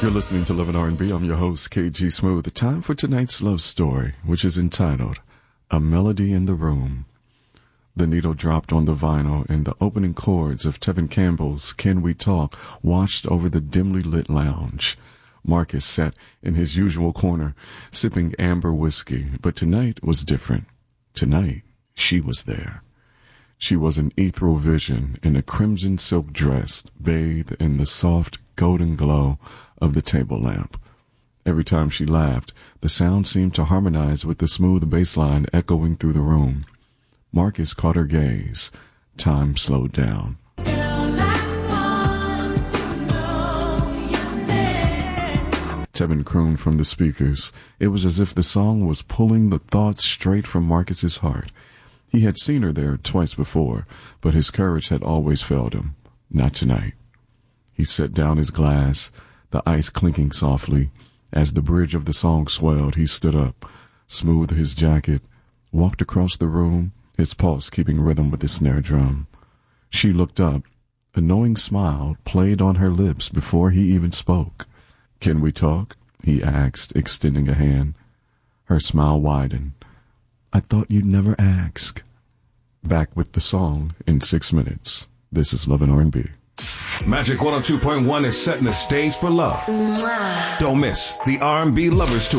You're listening to Love and R&B. I'm your host, KG Smooth. The time for tonight's love story, which is entitled, A Melody in the Room. The needle dropped on the vinyl, and the opening chords of Tevin Campbell's Can We Talk washed over the dimly lit lounge. Marcus sat in his usual corner, sipping amber whiskey, but tonight was different. Tonight, she was there. She was an ethereal vision in a crimson silk dress, bathed in the soft golden glow of the table lamp. Every time she laughed, the sound seemed to harmonize with the smooth bass line echoing through the room. Marcus caught her gaze. Time slowed down. Tevin crooned from the speakers. It was as if the song was pulling the thoughts straight from Marcus's heart. He had seen her there twice before, but his courage had always failed him. Not tonight. He set down his glass, the ice clinking softly. As the bridge of the song swelled, he stood up, smoothed his jacket, walked across the room, his pulse keeping rhythm with the snare drum. She looked up. A knowing smile played on her lips before he even spoke. "Can we talk?" he asked, extending a hand. Her smile widened. "I thought you'd never ask." Back with the song in 6 minutes. This is Love and R&B. Magic 102.1 is setting the stage for love. Don't miss the R&B Lovers Tour.